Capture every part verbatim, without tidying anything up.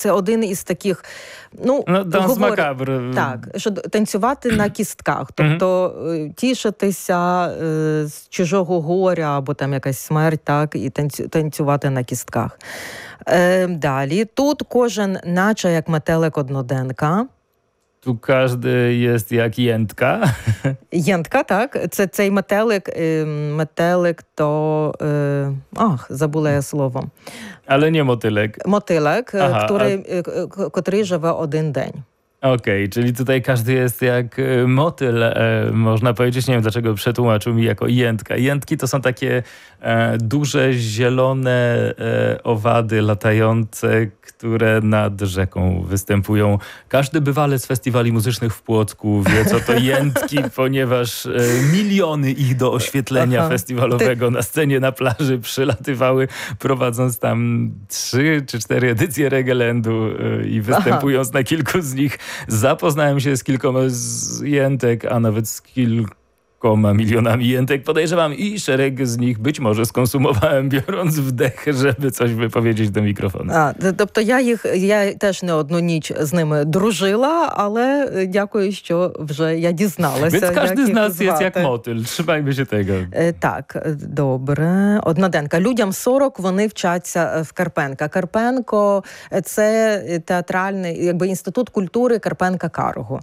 це один із таких, ну, ну данс говор... макабр. Так, що танцювати на кістках, тобто mm-hmm. тішитися е, з чужого горя або там якась смерть, так, і танцю... танцювати на кістках. Е, далі, тут кожен наче як метелик одноденка. Tu każdy jest jak jętka. Jętka, tak. Це цей метелик, метелик то, ах, забула я слово. Ale nie motylek. Motylek, Aha, który, a... który żyje один день. Okej, okay, czyli tutaj każdy jest jak motyl, e, można powiedzieć. Nie wiem, dlaczego przetłumaczył mi jako jętka. Jętki to są takie e, duże, zielone e, owady latające, które nad rzeką występują. Każdy bywalec z festiwali muzycznych w Płocku wie, co to jętki, ponieważ e, miliony ich do oświetlenia Aha, festiwalowego ty... na scenie, na plaży przylatywały, prowadząc tam trzy czy cztery edycje Regelendu e, i występując Aha. na kilku z nich. Zapoznałem się z kilkoma z jętek, a nawet z kilkoma milionami jętek. Podejrzewam i szereg z nich być może skonsumowałem, biorąc wdech, żeby coś wypowiedzieć do mikrofonu. А, тобто я їх, я теж не одну ніч з ними дружила, але дякую, що вже я дізналася. Więc każdy як z nas звати. jest jak motyl. Trzymajmy się tego. Так, добре. Одноденка. Людям сорок, вони вчаться в Карпенка. Карпенко – це театральний, якби інститут культури Карпенка-Карого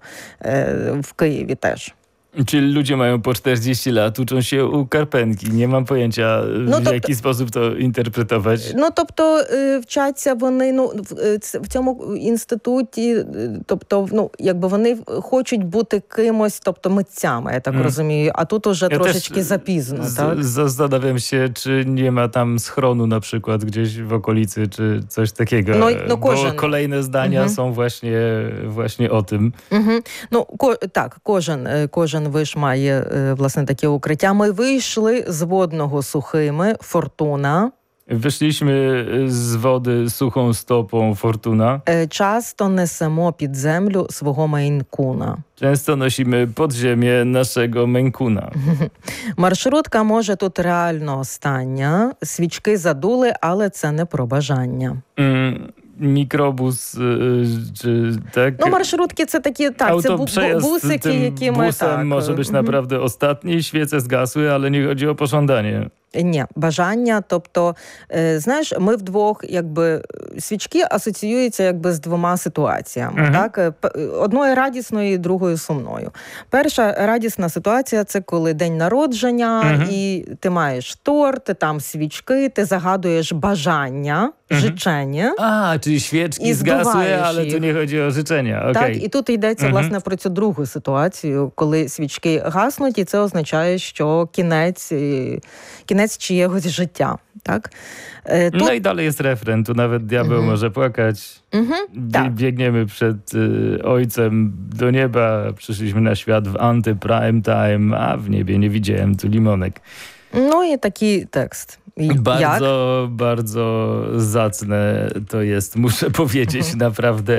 в Києві теж. Czyli ludzie mają po czterdzieści lat, uczą się u Karpenki. Nie mam pojęcia, no w to, jaki sposób to interpretować. Ну, тобто, вчаться вони, ну, в цьому інституті, тобто, ну, якби вони хочуть бути кимось, тобто митцями, я так mm. розумію, а тут уже ja troszeczkę zapізно, z, tak? Zastanawiam się, czy nie ma tam schronu na przykład gdzieś w okolicy, czy coś takiego, no, no, bo kolejne zdania mm-hmm. są właśnie, właśnie o tym. Mm-hmm. Ну, ко, так, кожен, кожен виш має, власне, таке укриття. Ми вийшли з водного сухими, Фортуна. Wyszliśmy z wody suchą stopą, Fortuna. Часто несемо під землю свого Мейн-куна. Często nosimy pod ziemię naszego Мейн-куна. Маршрутка може тут реально остання. Свічки задули, але це не про бажання. Mm. Mikrobus, czy tak? No marszrutki to takie, tak, це бусики, які ми busem tak. może być naprawdę ostatni, świece zgasły, ale nie chodzi o pożądanie. Ні, бажання, тобто, знаєш, ми вдвох, якби, свічки асоціюються, якби, з двома ситуаціями, uh-huh. так? Одною радісною, другою сумною. Перша радісна ситуація – це коли день народження, uh-huh. і ти маєш торт, там свічки, ти загадуєш бажання, uh-huh. życzenie. A, czyli świeczki zgasły, ale tu nie chodzi o życzenia. Okay. Так, і тут йдеться, uh-huh. власне, про цю другу ситуацію, коли свічки гаснуть, і це означає, що кінець, кінець czyjegoś życia, tak? E, tu... No i dalej jest refren, tu nawet diabeł mm-hmm. może płakać. Mm-hmm, tak. Biegniemy przed y, ojcem do nieba, przyszliśmy na świat w anty-prime time, a w niebie nie widziałem tu limonek. No i taki tekst. I bardzo, jak? bardzo zacne to jest, muszę powiedzieć, mhm. naprawdę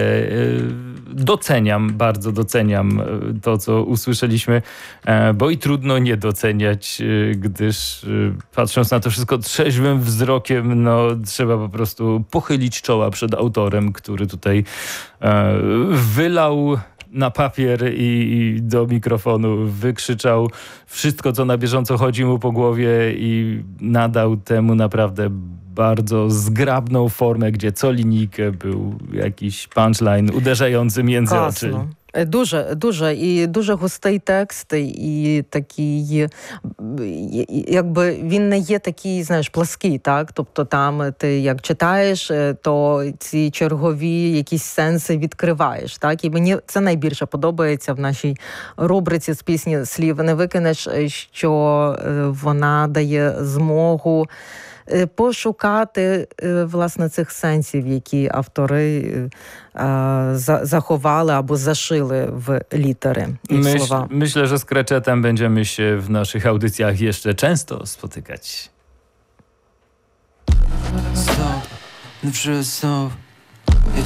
doceniam, bardzo doceniam to, co usłyszeliśmy, bo i trudno nie doceniać, gdyż patrząc na to wszystko trzeźwym wzrokiem, no trzeba po prostu pochylić czoła przed autorem, który tutaj wylał na papier i, i do mikrofonu wykrzyczał wszystko, co na bieżąco chodzi mu po głowie i nadał temu naprawdę bardzo zgrabną formę, gdzie co linijkę był jakiś punchline uderzający między Класно. oczy. Дуже, дуже. І дуже густий текст, і такий, якби він не є такий, знаєш, плаский, так? Тобто там ти як читаєш, то ці чергові якісь сенси відкриваєш, так? І мені це найбільше подобається в нашій рубриці з пісні «Слів не викинеш», що вона дає змогу пошукати, власне, цих сенсів, які автори заховали або zaszyły w litery i Myśl, słowa. Myślę, że z Kreczetem będziemy się w naszych audycjach jeszcze często spotykać. Stop, never stop.